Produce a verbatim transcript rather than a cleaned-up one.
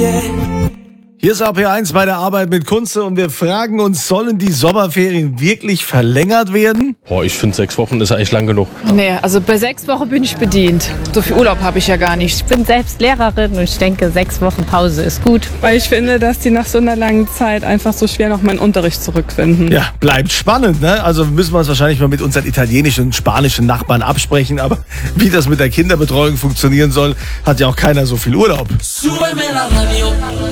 Hier ist A P eins bei der Arbeit mit Kunze und wir fragen uns, sollen die Sommerferien wirklich verlängert werden? Boah, ich finde sechs Wochen ist eigentlich lang genug. Nee, also bei sechs Wochen bin ich bedient. So viel Urlaub habe ich ja gar nicht. Ich bin selbst Lehrerin und ich denke, sechs Wochen Pause ist gut. Weil ich finde, dass die nach so einer langen Zeit einfach so schwer noch meinen Unterricht zurückfinden. Ja, bleibt spannend, ne? Also müssen wir uns wahrscheinlich mal mit unseren italienischen und spanischen Nachbarn absprechen, aber wie das mit der Kinderbetreuung funktionieren soll, hat ja auch keiner so viel Urlaub. Súbeme la radio.